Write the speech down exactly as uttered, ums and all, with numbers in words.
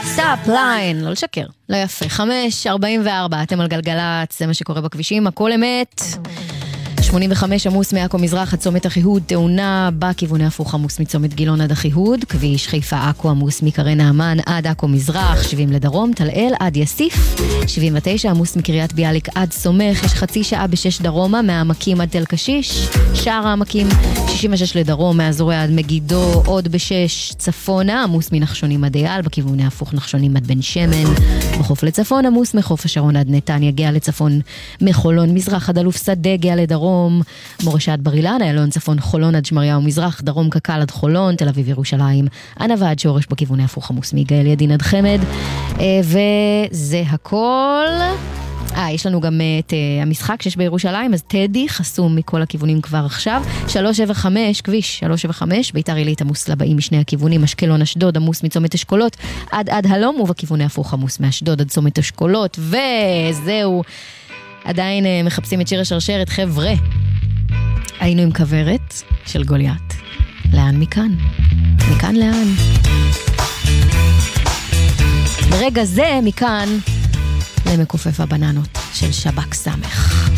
סטאפ ליין, לא לשקר, לא יפה. חמש ארבעים וארבע, אתם על גלגלת, זה מה שקורה בכבישים, הכל אמת. שמונים וחמש עמוס מעכו מזרח עד צומת אחיהוד, תאונה בכיווני הפוך עמוס מצומת גילון עד אחיהוד, כביש חיפה עכו עמוס מקרי נעמן עד עכו מזרח, שבעים לדרום, תלאל עד יסיף, שבעים ותשע עמוס מקריית ביאליק עד סומך, יש חצי שעה בשש דרומה, מהעמקים עד תל קשיש, שער העמקים, שישים ושש לדרום, מאזורי עד מגידו, עוד בשש צפונה, עמוס מנחשונים עד אייל, בכיווני הפוך נחשונים עד בן שמן, בחוף לצפון עמוס מחוף השרון עד נתניה, גאה לצפון מחולון מזרח עד אלוף שדה, גאה לדרום, מורשה עד בר אילן, איילון צפון חולון עד שמריהו מזרח, דרום קק"ל עד חולון, תל אביב ירושלים, ענבה עד שורש בכיווני הפוך עמוס מיגאל ידין עד חמד, וזה הכל. אה, יש לנו גם את uh, המשחק שיש בירושלים, אז טדי חסום מכל הכיוונים כבר עכשיו. שלוש שבע חמש, כביש שלוש שבע חמש, ביתר עילית עמוס לבאים משני הכיוונים, אשקלון אשדוד עמוס מצומת אשכולות עד עד הלום, ובכיווני הפוך עמוס מאשדוד עד צומת אשכולות, וזהו. עדיין uh, מחפשים את שיר השרשרת, חבר'ה. היינו עם כברת של גוליית. לאן מכאן? מכאן לאן? ברגע זה מכאן למקופף הבננות של שבק סמך.